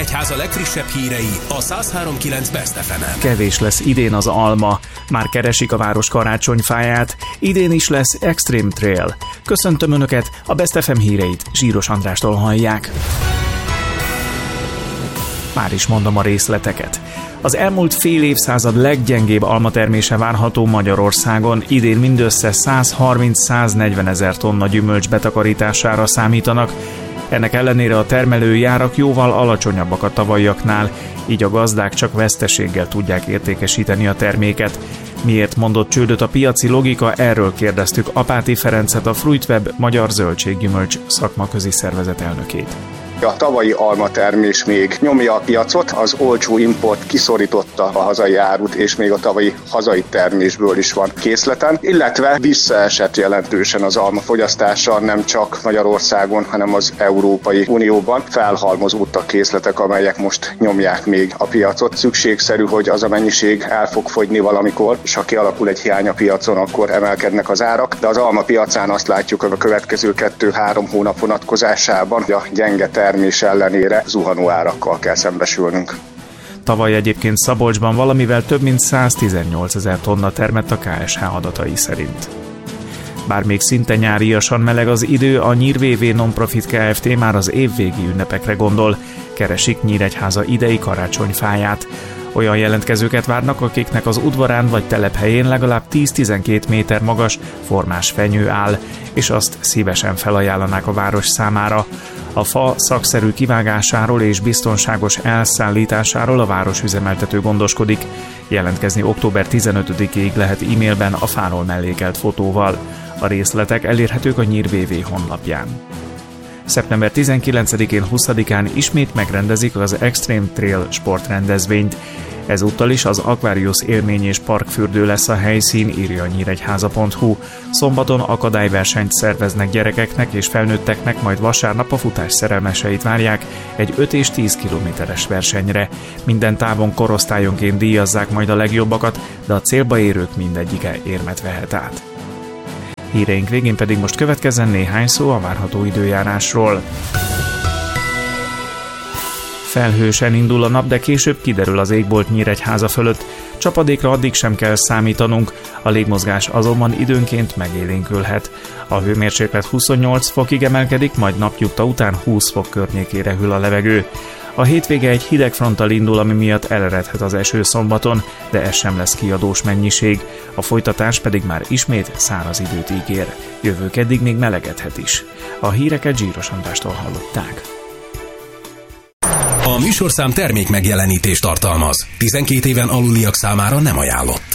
Nyíregyháza legfrissebb hírei a 103.9 Best FM-en. Kevés lesz idén az alma. Már keresik a város karácsonyfáját. Idén is lesz Extreme Trail. Köszöntöm Önöket, a Best FM híreit Zsíros Andrástól hallják. Már is mondom a részleteket. Az elmúlt fél évszázad leggyengébb almatermése várható Magyarországon. Idén mindössze 130-140 ezer tonna gyümölcs betakarítására számítanak. Ennek ellenére a termelői árak jóval alacsonyabbak a tavalyiaknál, így a gazdák csak veszteséggel tudják értékesíteni a terméket. Miért mondott csődöt a piaci logika? Erről kérdeztük Apáti Ferencet, a Fruitweb magyar zöldséggyümölcs szakmaközi szervezet elnökét. A tavalyi almatermés még nyomja a piacot, az olcsó import kiszorította a hazai árut, és még a tavalyi hazai termésből is van készleten, illetve visszaesett jelentősen az alma fogyasztása, nem csak Magyarországon, hanem az Európai Unióban. Felhalmozódtak készletek, amelyek most nyomják még a piacot. Szükségszerű, hogy az a mennyiség el fog fogyni valamikor, és ha kialakul egy hiány a piacon, akkor emelkednek az árak. De az alma piacán azt látjuk, hogy a következő 2-3 hónap vonatkozásában a gyenge termés ellenére zuhanó árakkal kell szembesülnünk. Tavaly egyébként Szabolcsban valamivel több mint 118 ezer tonna termett a KSH adatai szerint. Bár még szinte nyáriasan meleg az idő, a NyírVV Nonprofit Kft. Már az évvégi ünnepekre gondol, keresik Nyíregyháza idei karácsonyfáját. Olyan jelentkezőket várnak, akiknek az udvarán vagy telephelyén legalább 10-12 méter magas formás fenyő áll, és azt szívesen felajánlanák a város számára. A fa szakszerű kivágásáról és biztonságos elszállításáról a városüzemeltető gondoskodik. Jelentkezni október 15-ig lehet e-mailben a fáról mellékelt fotóval. A részletek elérhetők a NyírVV honlapján. Szeptember 19-én, 20-án ismét megrendezik az Extreme Trail sportrendezvényt. Ezúttal is az Aquarius élmény és parkfürdő lesz a helyszín, írja a nyíregyháza.hu. Szombaton akadályversenyt szerveznek gyerekeknek és felnőtteknek, majd vasárnap a futás szerelmeseit várják egy 5 és 10 kilométeres versenyre. Minden távon korosztályonként díjazzák majd a legjobbakat, de a célba érők mindegyike érmet vehet át. Híreink végén pedig most következzen néhány szó a várható időjárásról. Felhősen indul a nap, de később kiderül az égbolt Nyíregyháza fölött. Csapadékra addig sem kell számítanunk, a légmozgás azonban időnként megélénkülhet. A hőmérséklet 28 fokig emelkedik, majd napnyugta után 20 fok környékére hűl a levegő. A hétvége egy hideg fronttal indul, ami miatt eleredhet az eső szombaton, de ez sem lesz kiadós mennyiség. A folytatás pedig már ismét száraz időt ígér. Jövő keddig még melegedhet is. A híreket Zsíros Andrástól hallották. A műsorszám termék megjelenítést tartalmaz. 12 éven aluliak számára nem ajánlott.